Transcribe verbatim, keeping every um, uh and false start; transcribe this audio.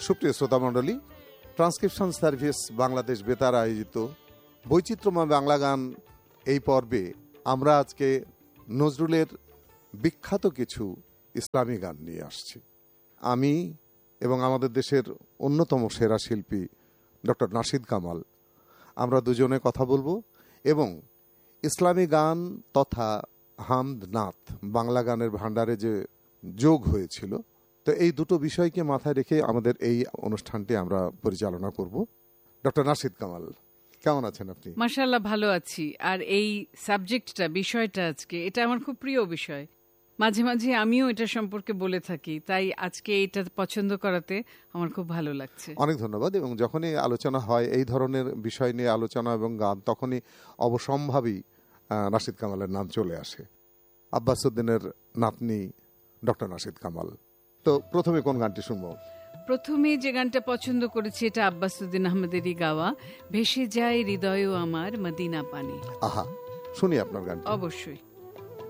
সুপ্রিয় শ্রোতা মণ্ডলী, ট্রান্সক্রিপশন সার্ভিস বাংলাদেশ বেতার আয়োজিত বৈচিত্র্যময় বাংলা গান এই পর্বে আমরা আজকে নজরুলের বিখ্যাত কিছু ইসলামী গান নিয়ে আসছি। আমি এবং আমাদের দেশের অন্যতম সেরা শিল্পী ডক্টর নাশিদ কামাল, আমরা দুজনে কথা বলবো এবং ইসলামী গান তথা হামদ নাত বাংলা গানের ভাণ্ডারে যে যোগ হয়েছিল, তো এই দুটো বিষয়কে মাথায় রেখে আমাদের এই অনুষ্ঠানটি আমরা পরিচালনা করব। ডক্টর নাশিদ কামাল, কেমন আছেন আপনি? মাশাআল্লাহ, ভালো আছি। আর এই সাবজেক্টটা, বিষয়টা আজকে এটা আমার খুব প্রিয় বিষয়। মাঝে মাঝে আমিও এটা সম্পর্কে বলে থাকি, তাই আজকে এটা পছন্দ করাতে আমার খুব ভালো লাগছে। অনেক ধন্যবাদ। এবং যখনই আলোচনা হয় এই ধরনের বিষয় নিয়ে আলোচনা এবং গান, তখনই অবশ্যম্ভাবী নাশিদ কামালের নাম চলে আসে। আব্বাস উদ্দিনের নাতনি ডক্টর নাশিদ কামাল। তো প্রথমে কোন গানটি শুনবো? প্রথমে যে গানটা পছন্দ করেছি এটা আব্বাস উদ্দিন আহমেদেরই গাওয়া, ভেসে যায় হৃদয় আমার মদিনা পানে। আহা, শুনি আপনার গান। অবশ্যই।